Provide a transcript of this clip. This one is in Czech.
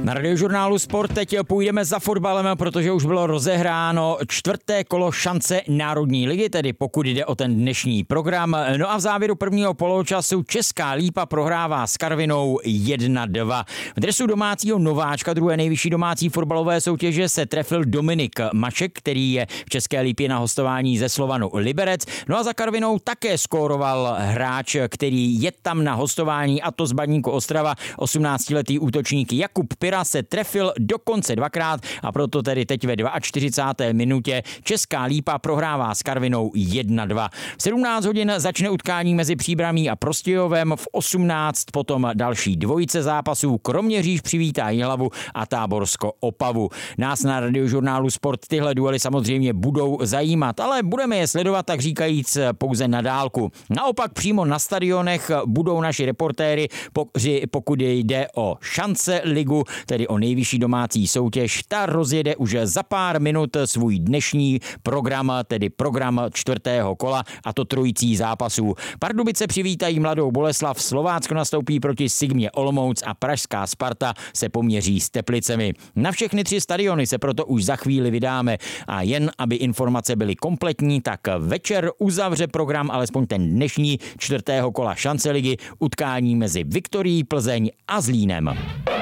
Na Radiožurnálu Sport teď půjdeme za fotbalem, protože už bylo rozehráno čtvrté kolo šance Národní ligy, tedy pokud jde o ten dnešní program. No a v závěru prvního poločasu Česká Lípa prohrává s Karvinou 1-2. V dresu domácího nováčka druhé nejvyšší domácí fotbalové soutěže se trefil Dominik Mašek, který je v České Lípě na hostování ze Slovanu Liberec. No a za Karvinou také skóroval hráč, který je tam na hostování, a to z Baníku Ostrava. 18letý útočník Jakub Pira se trefil dokonce dvakrát a proto tedy teď ve 42. minutě Česká Lípa prohrává s Karvinou 1-2. V 17 hodin začne utkání mezi Příbramí a Prostějovem, v 18 potom další dvojice zápasů, Kroměříž přivítá Jihlavu a Táborsko Opavu. Nás na Radiožurnálu Sport tyhle duely samozřejmě budou zajímat, ale budeme je sledovat, tak říkajíc, pouze na dálku. Naopak přímo na stadionech budou naši reportéry, pokud jde o šance ligu, tedy o nejvyšší domácí soutěž. Ta rozjede už za pár minut svůj dnešní program, tedy program čtvrtého kola, a to trojicí zápasů. Pardubice přivítají Mladou Boleslav, Slovácko nastoupí proti Sigmě Olomouc a pražská Sparta se poměří s Teplicemi. Na všechny 3 stadiony se proto už za chvíli vydáme a jen aby informace byly kompletní, tak večer uzavře program alespoň ten dnešní čtvrtého kola šance ligy utkání mezi Viktorií Plzeň a Zlínem.